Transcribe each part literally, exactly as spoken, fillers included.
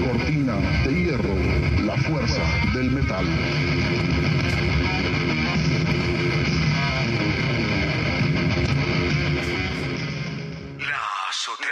Cortina de hierro, la fuerza del metal. La azotea.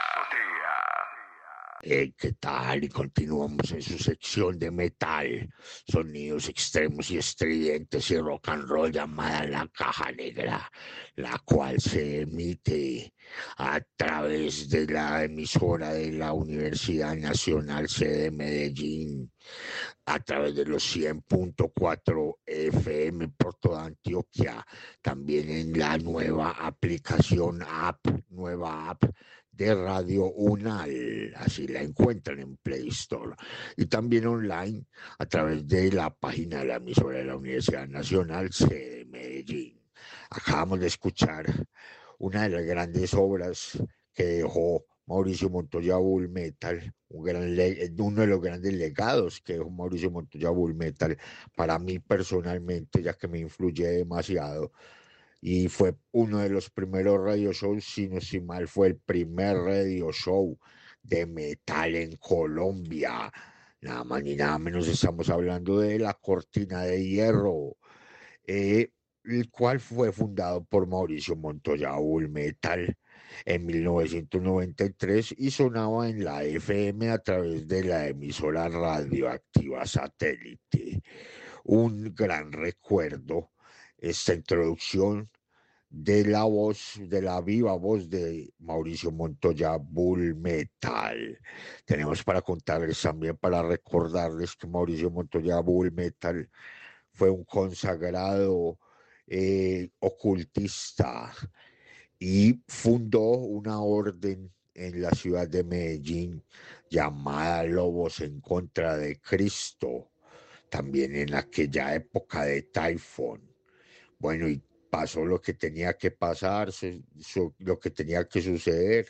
Eh, ¿Qué tal? Y continuamos en su sección de metal, sonidos extremos y estridentes y rock and roll llamada La Caja Negra, la cual se emite a través de la emisora de la Universidad Nacional Sede Medellín, a través de los cien punto cuatro F M por toda Antioquia, también en la nueva aplicación app, nueva app de Radio Unal, así la encuentran en Play Store, y también online a través de la página de la emisora de la Universidad Nacional Sede Medellín. Acabamos de escuchar una de las grandes obras que dejó Mauricio Montoya Bull Metal, un gran le- uno de los grandes legados que dejó Mauricio Montoya Bull Metal para mí personalmente, ya que me influye demasiado. Y fue uno de los primeros radio shows, si no estoy mal, fue el primer radio show de metal en Colombia. Nada más ni nada menos estamos hablando de La Cortina de Hierro, eh, el cual fue fundado por Mauricio Montoya Bull Metal en mil novecientos noventa y tres y sonaba en la F M a través de la emisora radioactiva Satélite. Un gran recuerdo esta introducción de la voz, de la viva voz de Mauricio Montoya Bull Metal. Tenemos para contarles también, para recordarles que Mauricio Montoya Bull Metal fue un consagrado eh, ocultista y fundó una orden en la ciudad de Medellín llamada Lobos en contra de Cristo, también en aquella época de Typhon. Bueno, y pasó lo que tenía que pasar, su- su- lo que tenía que suceder,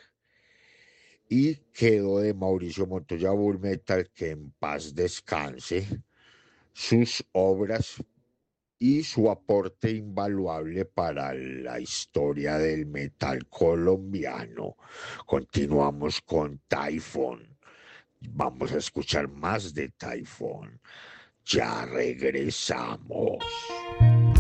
y quedó de Mauricio Montoya Bull Metal, que en paz descanse, sus obras y su aporte invaluable para la historia del metal colombiano. Continuamos con Typhon. Vamos a escuchar más de Typhon. Ya regresamos.